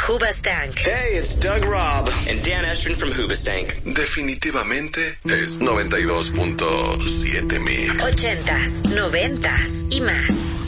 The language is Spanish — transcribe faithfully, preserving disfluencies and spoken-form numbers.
Hoobastank. Hey, it's Doug Robb and Dan Estrin from Hoobastank. Definitivamente es noventa y dos punto siete Mix. Ochentas, noventas y más.